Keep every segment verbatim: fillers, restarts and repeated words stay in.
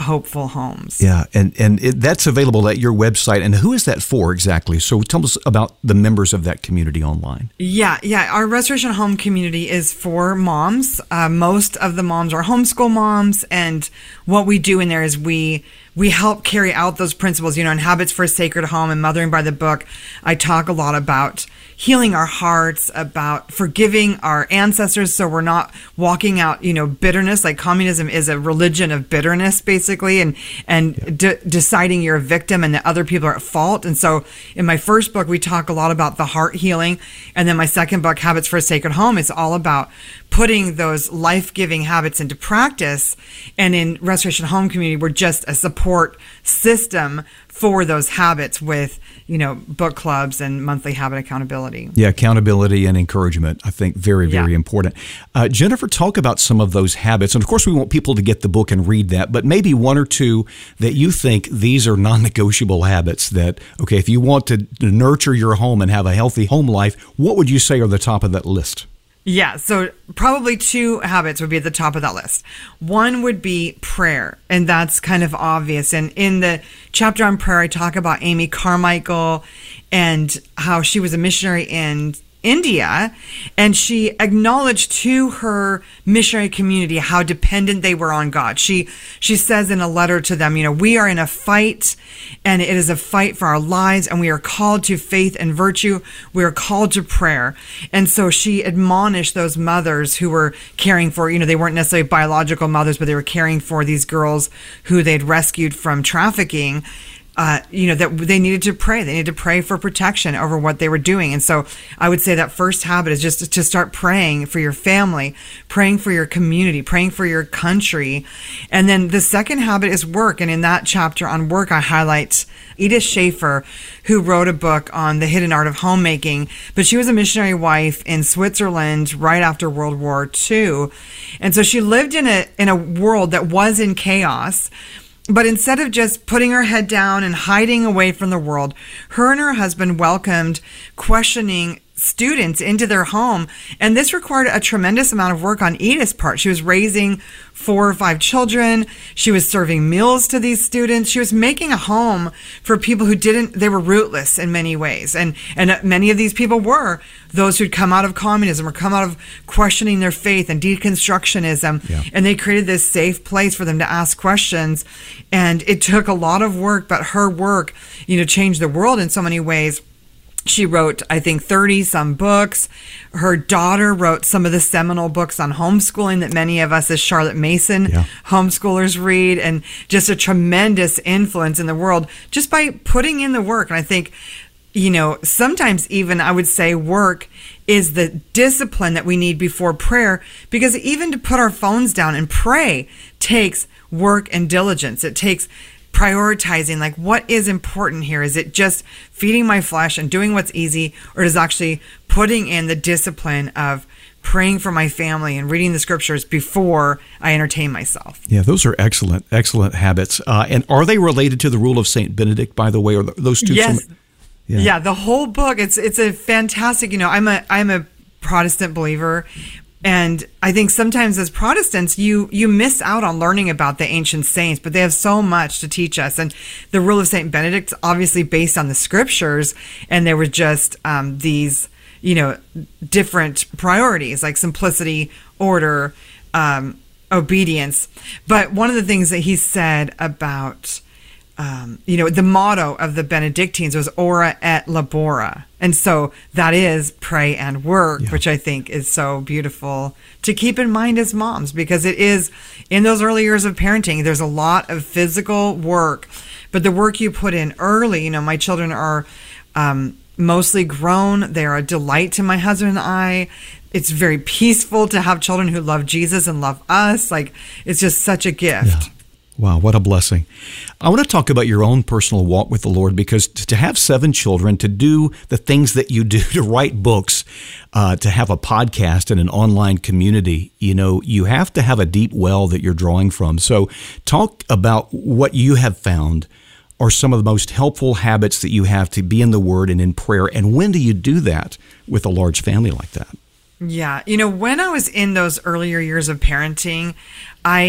hopeful homes. Yeah, and, and it, that's available at your website. And who is that for exactly? So tell us about the members of that community online. Yeah, yeah. Our Restoration Home community is for moms. Uh, most of the moms are homeschool moms. And what we do in there is we we help carry out those principles, you know, in Habits for a Sacred Home and Mothering by the Book. I talk a lot about healing our hearts, about forgiving our ancestors so we're not walking out, you know, bitterness. Like communism is a religion of bitterness, basically, and and yeah. de- deciding you're a victim and that other people are at fault. And so in my first book, we talk a lot about the heart healing. And then my second book, Habits for a Sacred Home, is all about putting those life-giving habits into practice. And in Restoration Home community, we're just a support system for those habits with, you know, book clubs and monthly habit accountability. Yeah, accountability and encouragement, I think very, very yeah. important. Uh, Jennifer, talk about some of those habits. And of course, we want people to get the book and read that, but maybe one or two that you think these are non-negotiable habits that, okay, if you want to nurture your home and have a healthy home life, what would you say are the top of that list? Yeah, so probably two habits would be at the top of that list. One would be prayer, and that's kind of obvious. And in the chapter on prayer, I talk about Amy Carmichael and how she was a missionary in India, and she acknowledged to her missionary community how dependent they were on God. She she says in a letter to them, you know, we are in a fight, and it is a fight for our lives, and we are called to faith and virtue. We are called to prayer. And so she admonished those mothers who were caring for, you know, they weren't necessarily biological mothers, but they were caring for these girls who they'd rescued from trafficking. Uh, you know, that they needed to pray. They needed to pray for protection over what they were doing. And so I would say that first habit is just to start praying for your family, praying for your community, praying for your country. And then the second habit is work. And in that chapter on work, I highlight Edith Schaefer, who wrote a book on the hidden art of homemaking. But she was a missionary wife in Switzerland right after World War Two. And so she lived in a in a world that was in chaos. But instead of just putting her head down and hiding away from the world, her and her husband welcomed questioning students into their home. And this required a tremendous amount of work on Edith's part. She was raising four or five children. She was serving meals to these students. She was making a home for people who didn't, they were rootless in many ways. And, and many of these people were those who'd come out of communism or come out of questioning their faith and deconstructionism. Yeah. And they created this safe place for them to ask questions. And it took a lot of work, but her work, you know, changed the world in so many ways. She wrote, I think, thirty some books. Her daughter wrote some of the seminal books on homeschooling that many of us as Charlotte Mason yeah. homeschoolers read, and just a tremendous influence in the world just by putting in the work. And I think, you know, sometimes even I would say work is the discipline that we need before prayer, because even to put our phones down and pray takes work and diligence. It takes prioritizing, like, what is important here? Is it just feeding my flesh and doing what's easy, or is actually putting in the discipline of praying for my family and reading the scriptures before I entertain myself? Yeah, those are excellent, excellent habits. Uh, and are they related to the rule of Saint Benedict, by the way? Or those two? Yes. From, yeah. yeah, the whole book. It's it's a fantastic. You know, I'm a I'm a Protestant believer. And I think sometimes as Protestants, you you miss out on learning about the ancient saints, but they have so much to teach us. And the rule of Saint Benedict's obviously based on the scriptures, and there were just um, these, you know, different priorities like simplicity, order, um, obedience. But one of the things that he said about Um, you know, the motto of the Benedictines was ora et labora. And so that is pray and work, yeah. which I think is so beautiful to keep in mind as moms, because it is in those early years of parenting, there's a lot of physical work, but the work you put in early, you know, my children are um, mostly grown. They're a delight to my husband and I. It's very peaceful to have children who love Jesus and love us. Like, it's just such a gift. Yeah. Wow, what a blessing. I want to talk about your own personal walk with the Lord, because to have seven children, to do the things that you do, to write books, uh, to have a podcast and an online community, you know, you have to have a deep well that you're drawing from. So talk about what you have found are some of the most helpful habits that you have to be in the Word and in prayer. And when do you do that with a large family like that? Yeah. You know, when I was in those earlier years of parenting, I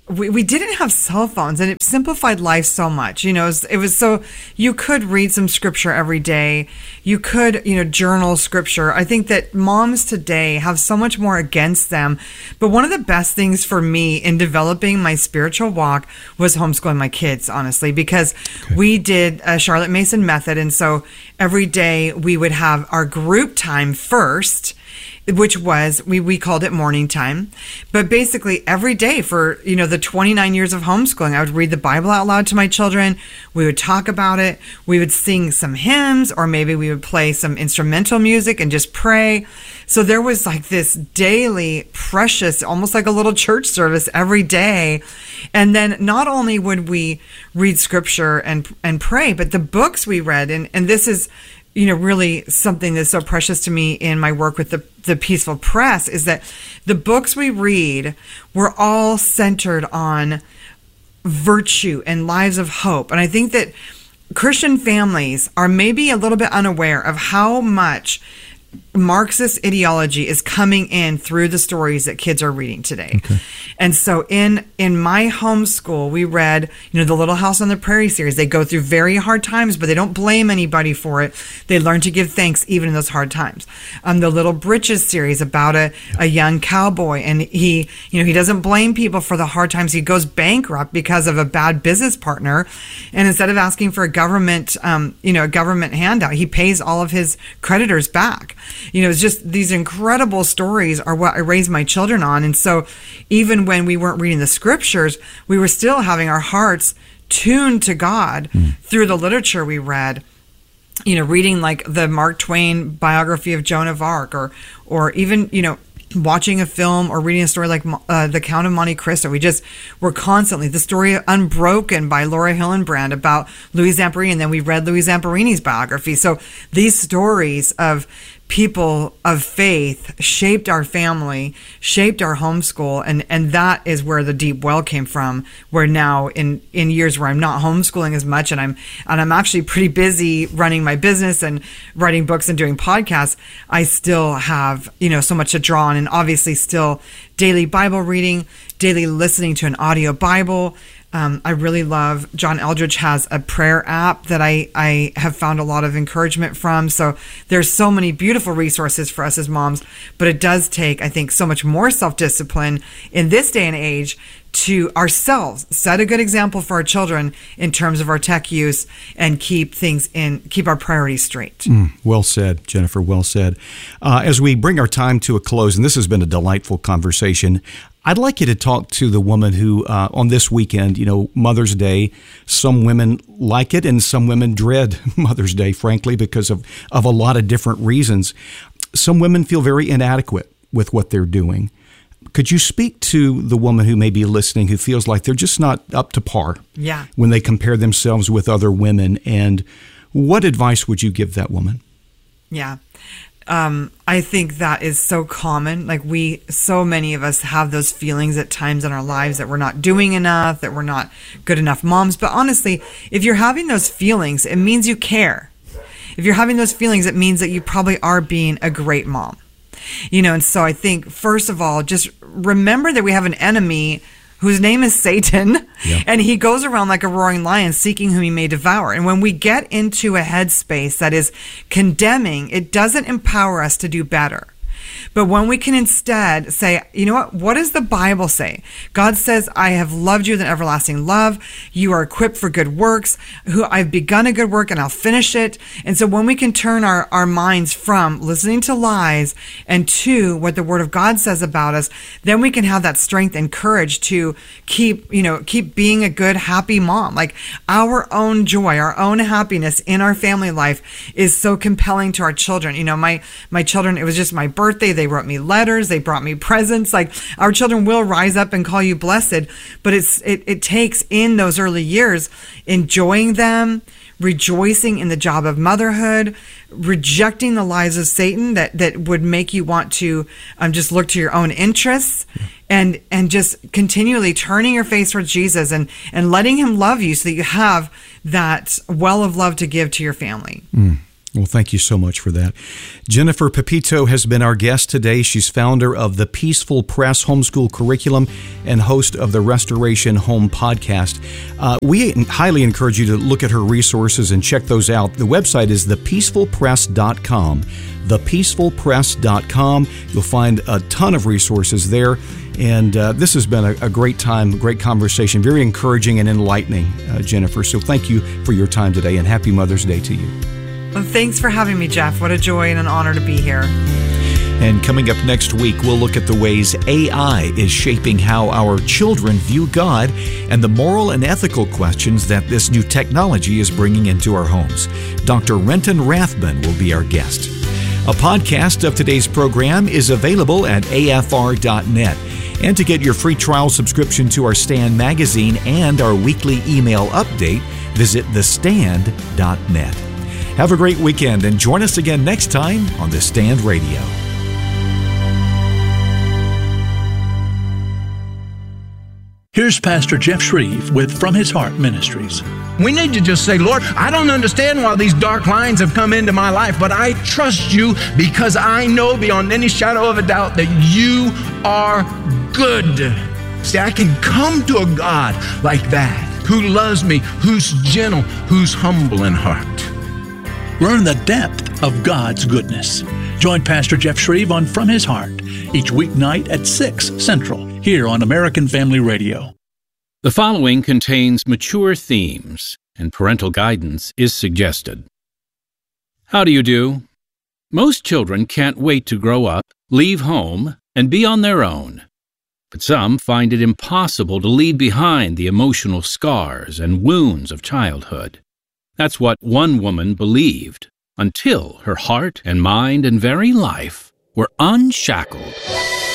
we, we didn't have cell phones, and it simplified life so much. You know, it was, it was so you could read some scripture every day. You could, you know, journal scripture. I think that moms today have so much more against them. But one of the best things for me in developing my spiritual walk was homeschooling my kids, honestly, because okay. we did a Charlotte Mason method. And so every day we would have our group time first, which was, we, we called it morning time. But basically every day for, you know, the twenty-nine years of homeschooling, I would read the Bible out loud to my children. We would talk about it. We would sing some hymns, or maybe we would play some instrumental music and just pray. So there was like this daily precious, almost like a little church service every day. And then not only would we read scripture and, and pray, but the books we read, and, and this is, you know, really something that's so precious to me in my work with the, the Peaceful Press, is that the books we read were all centered on virtue and lives of hope. And I think that Christian families are maybe a little bit unaware of how much Marxist ideology is coming in through the stories that kids are reading today. Okay. And so in in my homeschool, we read, you know, the Little House on the Prairie series. They go through very hard times, but they don't blame anybody for it. They learn to give thanks even in those hard times. Um, the Little Britches series about a, a young cowboy, and he, you know, he doesn't blame people for the hard times. He goes bankrupt because of a bad business partner, and instead of asking for a government, um, you know, a government handout, he pays all of his creditors back. You know, it's just these incredible stories are what I raised my children on. And so even when we weren't reading the scriptures, we were still having our hearts tuned to God mm. through the literature we read. You know, reading like the Mark Twain biography of Joan of Arc, or or even, you know, watching a film or reading a story like uh, The Count of Monte Cristo. We just were constantly, the story Unbroken by Laura Hillenbrand about Louis Zamperini, and then we read Louis Zamperini's biography. So these stories of people of faith shaped our family, shaped our homeschool, and and that is where the deep well came from. Where now in in years where I'm not homeschooling as much, and I'm and I'm actually pretty busy running my business and writing books and doing podcasts, I still have, you know, so much to draw on, and obviously still daily Bible reading, daily listening to an audio Bible. Um, I really love, John Eldredge has a prayer app that I, I have found a lot of encouragement from. So there's so many beautiful resources for us as moms, but it does take, I think, so much more self-discipline in this day and age to ourselves set a good example for our children in terms of our tech use, and keep things in, keep our priorities straight. Mm, well said, Jennifer, well said. Uh, as we bring our time to a close, and this has been a delightful conversation, I'd like you to talk to the woman who, uh, on this weekend, you know, Mother's Day, some women like it and some women dread Mother's Day, frankly, because of, of a lot of different reasons. Some women feel very inadequate with what they're doing. Could you speak to the woman who may be listening who feels like they're just not up to par yeah. when they compare themselves with other women? And what advice would you give that woman? Yeah. Um, I think that is so common. Like we, so many of us have those feelings at times in our lives that we're not doing enough, that we're not good enough moms. But honestly, if you're having those feelings, it means you care. If you're having those feelings, it means that you probably are being a great mom. You know, and so I think, first of all, just remember that we have an enemy whose name is Satan, yeah. and he goes around like a roaring lion seeking whom he may devour. And when we get into a headspace that is condemning, it doesn't empower us to do better. But when we can instead say, you know what, what does the Bible say? God says, I have loved you with an everlasting love. You are equipped for good works. Who I've begun a good work and I'll finish it. And so when we can turn our, our minds from listening to lies and to what the Word of God says about us, then we can have that strength and courage to keep, you know, keep being a good, happy mom. Like our own joy, our own happiness in our family life is so compelling to our children. You know, my, my children, it was just my birthday. They wrote me letters. They brought me presents. Like our children will rise up and call you blessed, but it's it, it takes in those early years enjoying them, rejoicing in the job of motherhood, rejecting the lies of Satan that that would make you want to um, just look to your own interests, and and just continually turning your face towards Jesus and and letting him love you so that you have that well of love to give to your family. Mm. Well, thank you so much for that. Jennifer Pepito has been our guest today. She's founder of the Peaceful Press Homeschool Curriculum and host of the Restoration Home podcast. Uh, we highly encourage you to look at her resources and check those out. The website is the peaceful press dot com. the peaceful press dot com. You'll find a ton of resources there. And uh, this has been a, a great time, great conversation, very encouraging and enlightening, uh, Jennifer. So thank you for your time today, and happy Mother's Day to you. Well, thanks for having me, Jeff. What a joy and an honor to be here. And coming up next week, we'll look at the ways A I is shaping how our children view God and the moral and ethical questions that this new technology is bringing into our homes. Doctor Renton Rathbun will be our guest. A podcast of today's program is available at A F R dot net. And to get your free trial subscription to our Stand magazine and our weekly email update, visit the stand dot net. Have a great weekend and join us again next time on The Stand Radio. Here's Pastor Jeff Shreve with From His Heart Ministries. We need to just say, Lord, I don't understand why these dark lines have come into my life, but I trust you because I know beyond any shadow of a doubt that you are good. See, I can come to a God like that, who loves me, who's gentle, who's humble in heart. Learn the depth of God's goodness. Join Pastor Jeff Shreve on From His Heart each weeknight at six Central here on American Family Radio. The following contains mature themes, and parental guidance is suggested. How do you do? Most children can't wait to grow up, leave home, and be on their own. But some find it impossible to leave behind the emotional scars and wounds of childhood. That's what one woman believed until her heart and mind and very life were unshackled.